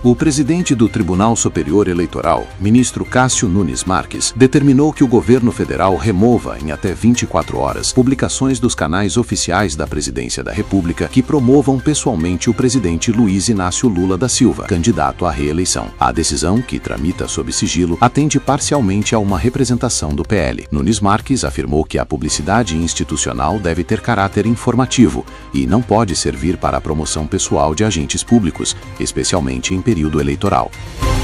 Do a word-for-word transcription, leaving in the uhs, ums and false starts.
O presidente do Tribunal Superior Eleitoral, ministro Cássio Nunes Marques, determinou que o governo federal remova, em até vinte e quatro horas, publicações dos canais oficiais da Presidência da República que promovam pessoalmente o presidente Luiz Inácio Lula da Silva, candidato à reeleição. A decisão, que tramita sob sigilo, atende parcialmente a uma representação do P L. Nunes Marques afirmou que a publicidade institucional deve ter caráter informativo e não pode servir para a promoção pessoal de agentes públicos, especialmente em período eleitoral.